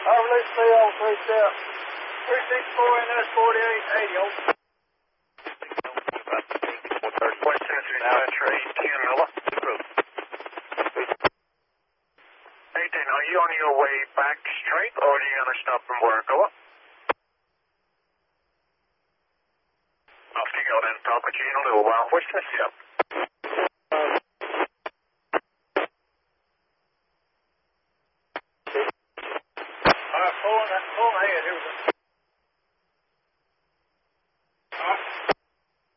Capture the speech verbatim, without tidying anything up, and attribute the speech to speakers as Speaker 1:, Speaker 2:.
Speaker 1: I've released three oh three step. three six four N S forty-eight eighty.
Speaker 2: Questions now train ten Miller. eighteen, are you on your way back straight or are you going to stop and work? Over. Off you go then. Talk with you in a little while. What's this up?
Speaker 1: Alright, pull on that, pull ahead. Here we go.